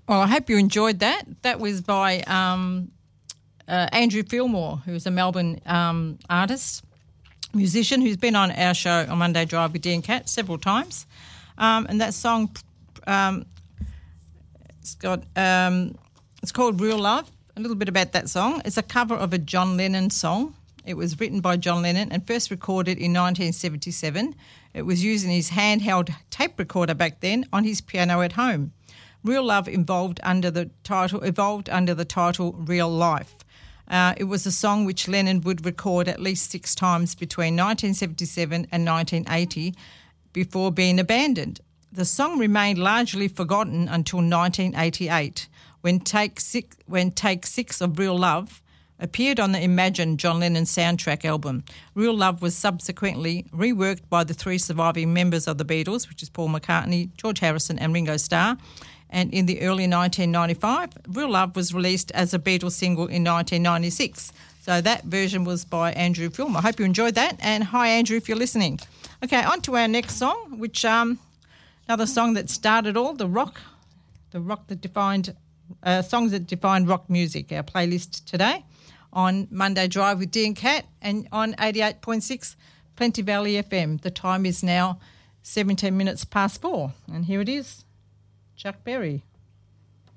Well, I hope you enjoyed that. That was by Andrew Fillmore, who's a Melbourne artist, musician, who's been on our show on Monday Drive with Dean Cat several times. And that song, it's called Real Love. A little bit about that song. It's a cover of a John Lennon song. It was written by John Lennon and first recorded in 1977. It was using his handheld tape recorder back then on his piano at home. Real Love evolved under the title Real Life. It was a song which Lennon would record at least 6 times between 1977 and 1980 before being abandoned. The song remained largely forgotten until 1988 when Take 6 of Real Love appeared on the Imagine John Lennon soundtrack album. Real Love was subsequently reworked by the 3 surviving members of the Beatles, which is Paul McCartney, George Harrison and Ringo Starr. And in the early 1995, Real Love was released as a Beatles single in 1996. So that version was by Andrew Fillmore. I hope you enjoyed that. And hi, Andrew, if you're listening. Okay, on to our next song, which another song that started all, songs that defined rock music, our playlist today on Monday Drive with Dean Cat and on 88.6 Plenty Valley FM. The time is now 17 minutes past 4. And here it is, Chuck Berry.